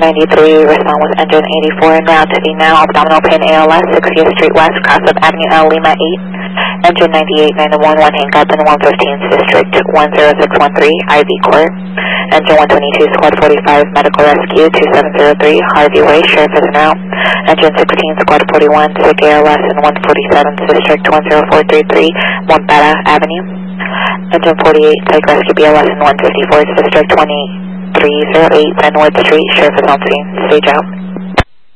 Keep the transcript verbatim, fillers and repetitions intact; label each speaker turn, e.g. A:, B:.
A: ninety-three, respond with engine eighty-four en route to the now abdominal pain A L S, sixtieth Street West, cross of Avenue L, Lima eight. Engine ninety-eight, nine one one, hang up in one fifteenth District, one zero six one three, I V Court. Engine one twenty-two, Squad forty-five, Medical Rescue, two seven zero three, Harvey Way, Sheriff is en route. Engine sixteen, Squad forty-one, sick A L S in one forty-seventh District, one zero four three three, Montbara Avenue. Engine forty-eight, Psych Rescue B L S in one fifty-fourth District, twenty-three oh eight, Benwood Street, Sheriff is on scene. Stage out.